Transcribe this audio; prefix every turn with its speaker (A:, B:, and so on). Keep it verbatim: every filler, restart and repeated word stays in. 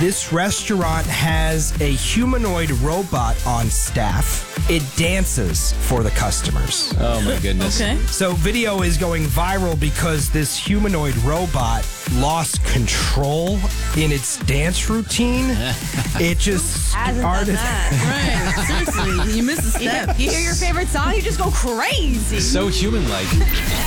A: This restaurant has a humanoid robot on staff. It dances for the customers.
B: Oh, my goodness.
C: Okay.
A: So video is going viral because this humanoid robot lost control in its dance routine. It just
D: Hasn't done
A: started.
D: that.
C: Right. Seriously, you missed a step.
D: You hear your favorite song, you just go crazy.
B: So human-like.